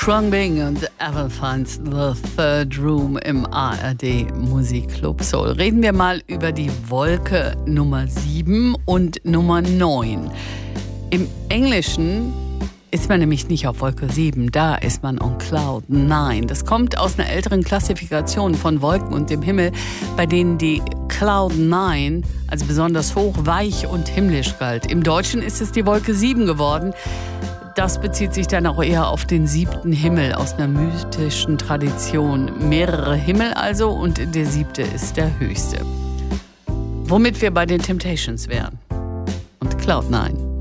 Khruangbin und Ever Finds the Third Room im ARD Musikclub Soul. Reden wir mal über die Wolke Nummer 7 und Nummer 9. Im Englischen ist man nämlich nicht auf Wolke 7, da ist man on Cloud 9. Das kommt aus einer älteren Klassifikation von Wolken und dem Himmel, bei denen die Cloud 9 als besonders hoch, weich und himmlisch galt. Im Deutschen ist es die Wolke 7 geworden. Das bezieht sich dann auch eher auf den 7. Himmel aus einer mythischen Tradition. Mehrere Himmel also und der 7. ist der höchste. Womit wir bei den Temptations wären. Und Cloud 9.